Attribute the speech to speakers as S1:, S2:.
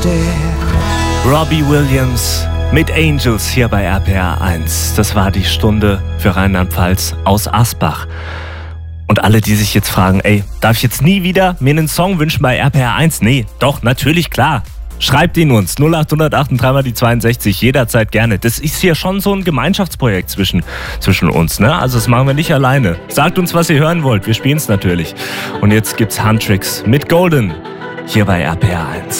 S1: Robbie Williams mit Angels hier bei RPR 1. Das war die Stunde für Rheinland-Pfalz aus Asbach. Und alle, die sich jetzt fragen, ey, darf ich jetzt nie wieder mir einen Song wünschen bei RPR 1? Nee, doch, natürlich, klar. Schreibt ihn uns, 0808 3 mal die 62, jederzeit gerne. Das ist hier schon so ein Gemeinschaftsprojekt zwischen uns, ne? Also das machen wir nicht alleine. Sagt uns, was ihr hören wollt, wir spielen es natürlich. Und jetzt gibt's Huntrix mit Golden hier bei RPR 1.